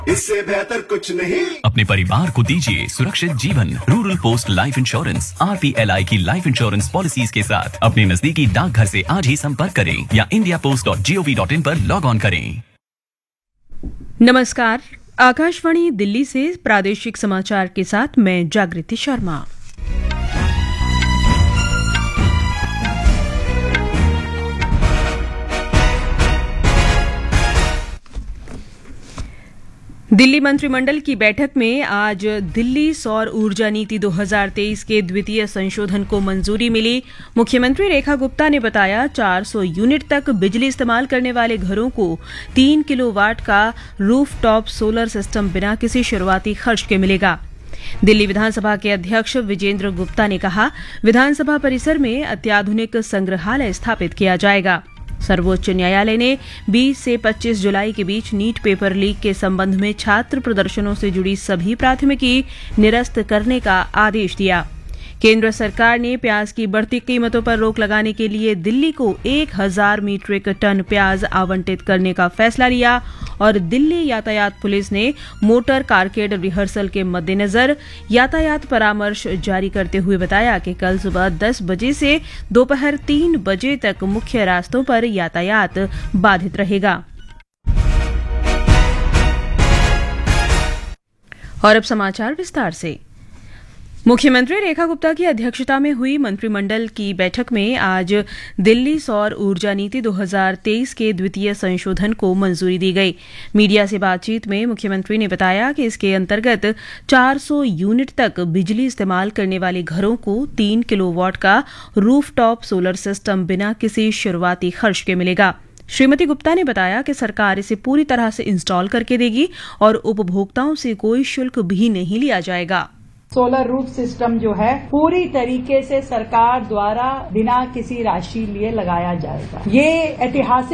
इससे बेहतर कुछ नहीं। अपने परिवार को दीजिए सुरक्षित जीवन। Rural post life insurance RPLI की लाइफ इंश्योरेंस पॉलिसीज के साथ अपने नजदीकी डाकघर से आज ही संपर्क करें या indiapost.gov.in पर लॉग ऑन करें। नमस्कार, आकाशवाणी दिल्ली से प्रादेशिक समाचार के साथ मैं जागृति शर्मा। दिल्ली मंत्रिमंडल की बैठक में आज दिल्ली सौर ऊर्जा नीति 2023 के द्वितीय संशोधन को मंजूरी मिली। मुख्यमंत्री रेखा गुप्ता ने बताया 400 यूनिट तक बिजली इस्तेमाल करने वाले घरों को 3 किलोवाट का रूफटॉप सोलर सिस्टम बिना किसी शुरुआती खर्च के मिलेगा। दिल्ली विधानसभा के अध्यक्ष विजेंद्र गुप्ता ने कहा, विधानसभा परिसर में अत्याधुनिक संग्रहालय स्थापित किया जाएगा। सर्वोच्च न्यायालय ने 20 से 25 जुलाई के बीच नीट पेपर लीक के संबंध में छात्र प्रदर्शनों से जुड़ी सभी प्राथमिकी निरस्त करने का आदेश दिया। केंद्र सरकार ने प्याज की बढ़ती कीमतों पर रोक लगाने के लिए दिल्ली को 1000 मीट्रिक टन प्याज आवंटित करने का फैसला लिया और दिल्ली यातायात पुलिस ने मोटर कारकेड रिहर्सल के मद्देनजर यातायात परामर्श जारी करते हुए बताया कि कल सुबह 10 बजे से दोपहर 3 बजे तक मुख्य रास्तों पर यातायात बाधित रहेगा। और अब समाचार विस्तार से। मुख्यमंत्री रेखा गुप्ता की अध्यक्षता में हुई मंत्रिमंडल की बैठक में आज दिल्ली सौर ऊर्जा नीति 2023 के द्वितीय संशोधन को मंजूरी दी गई। मीडिया से बातचीत में मुख्यमंत्री ने बताया कि इसके अंतर्गत 400 यूनिट तक बिजली इस्तेमाल करने वाले घरों को 3 किलोवाट का रूफटॉप सोलर सिस्टम बिना किसी शुरुआती खर्च के मिलेगा। श्रीमती गुप्ता ने बताया कि सरकार इसे पूरी तरह से इंस्टॉल करके देगी और उपभोक्ताओं से कोई शुल्क भी नहीं लिया जाएगा। सोलर रूफ सिस्टम जो है पूरी तरीके से सरकार द्वारा बिना किसी राशि लिए लगाया जाएगा। ये ऐतिहासिक